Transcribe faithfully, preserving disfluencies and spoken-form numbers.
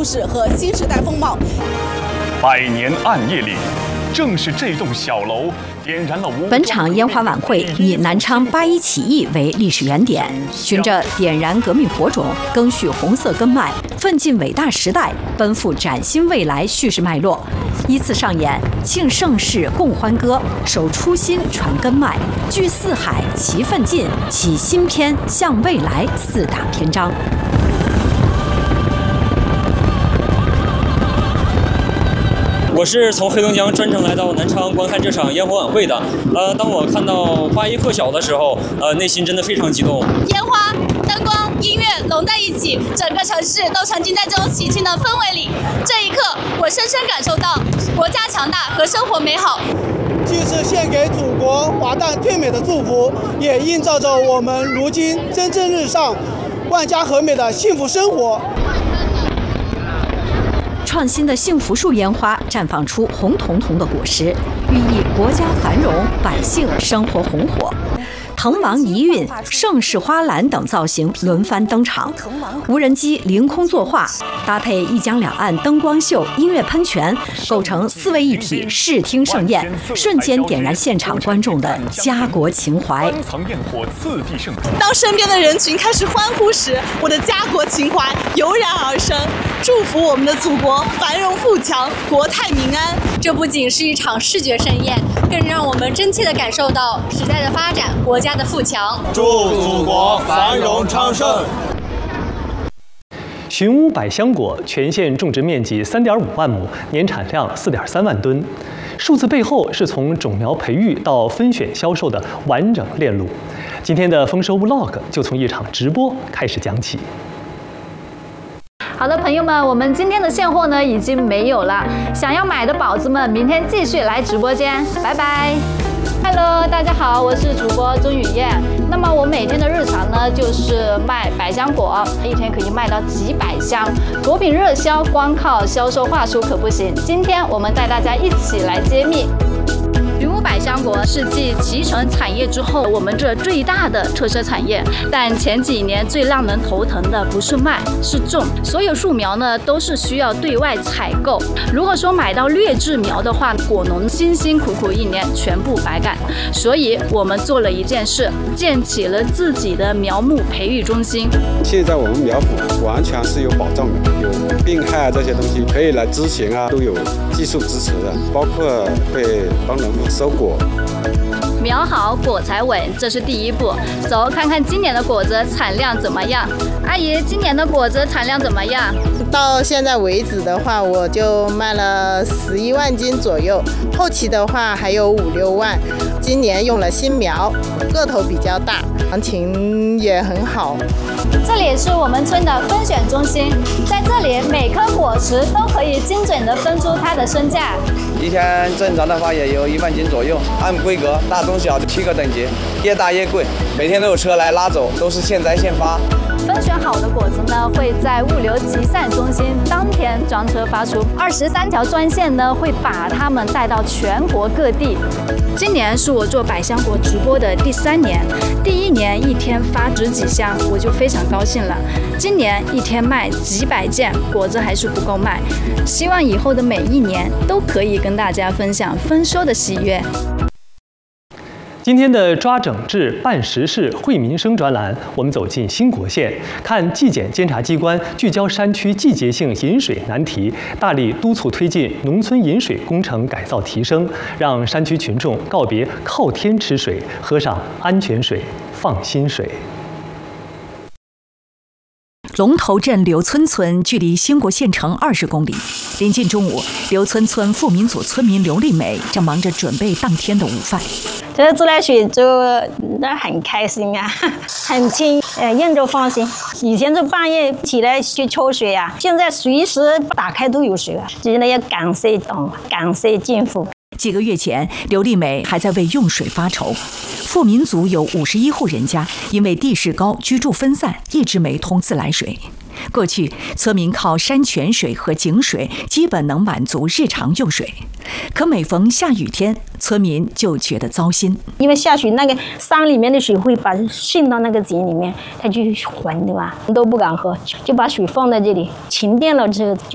事和新时代风貌。 百年暗夜里，正是这栋小楼点燃了无。 本场烟花晚会以南昌八一起义为历史原点，循着点燃革命火种、赓续红色根脉、奋进伟大时代、奔赴崭新未来叙事脉络，依次上演庆盛世、共欢歌、守初心、传根脉、聚四海、齐奋进、启新篇、向未来四大篇章。 我是从黑龙江专程来到南昌观看这场烟火晚会的。呃，当我看到八一破晓的时候，呃，内心真的非常激动。 烟花、灯光、音乐融在一起，整个城市都沉浸在这种喜庆的氛围里。这一刻，我深深感受到国家强大和生活美好。 既是献给祖国华诞退美的祝福，也映照着我们如今蒸蒸日上、万家和美的幸福生活。 创新的幸福树烟花绽放出红彤彤的果实，寓意国家繁荣，百姓生活红火。腾王遗韵、盛世花篮等造型轮番登场，无人机凌空作画，搭配一江两岸灯光秀、音乐喷泉，构成四位一体视听盛宴，瞬间点燃现场观众的家国情怀。 当身边的人群开始欢呼时，我的家国情怀油然而生，祝福我们的祖国繁荣富强，国泰民安。 这不仅是一场视觉盛宴，更让我们真切地感受到时代的发展，国家的富强。 祝祖国繁荣昌盛。 寻乌百香果全县种植面积三点五万亩，年产量四点三万吨。数字背后是从种苗培育到分选销售的完整链路。今天的丰收 Vlog 就从一场直播开始讲起。 好的，朋友们，我们今天的现货呢已经没有了，想要买的宝子们，明天继续来直播间，拜拜。Hello， 大家好，我是主播钟雨燕。那么我每天的日常呢，就是卖百香果，一天可以卖到几百箱。果品热销，光靠销售话术可不行。今天我们带大家一起来揭秘。云雾百香果是继脐橙产业之后，我们这最大的特色产业。但前几年最让人头疼的不是卖，是种。所有树苗呢都是需要对外采购。如果说买到劣质苗的话，果农辛辛苦苦一年全部白干。所以我们做了一件事，建起了自己的苗木培育中心。 现在我们苗圃完全是有保障的，有病害啊这些东西可以来咨询啊，都有技术支持的，包括会帮农民收果。 苗好果才稳，这是第一步。走，看看今年的果子产量怎么样？阿姨，今年的果子产量怎么样？ 到现在为止的话，我就卖了十一万斤左右，后期的话还有五六万。今年用了新苗，个头比较大，行情也很好。 这里是我们村的分选中心，在这里每颗果实都可以精准地分出它的身价。 一天正常的话也有一万斤左右，按规格大中小七个等级，越大越贵，每天都有车来拉走，都是现摘现发。 分选好的果子呢，会在物流集散中心当天专车发出，二十三条专线呢会把它们带到全国各地。今年是我做百香果直播的第三年，第一年一天发十几箱，我就非常高兴了。今年一天卖几百件，果子还是不够卖。希望以后的每一年都可以跟大家分享丰收的喜悦。 今天的抓整治办实事惠民生专栏，我们走进兴国县，看纪检监察机关聚焦山区季节性饮水难题，大力督促推进农村饮水工程改造提升，让山区群众告别靠天吃水，喝上安全水、放心水。 龙头镇刘村村距离兴国县城二十公里。临近中午，刘村村富民组村民刘丽美正忙着准备当天的午饭。 这自来水就那很开心啊，很清，呃，用着放心。以前就半夜起来去抽水啊，现在随时打开都有水了，真的要感谢党，感谢政府。 几个月前，刘丽美还在为用水发愁。富民族有五十一户人家，因为地势高、居住分散，一直没通自来水。过去，村民靠山泉水和井水基本能满足日常用水，可每逢下雨天，村民就觉得糟心。 因为下水，那个山里面的水会把渗到那个井里面，它就浑，对吧？都不敢喝，就把水放在这里，停电了之后就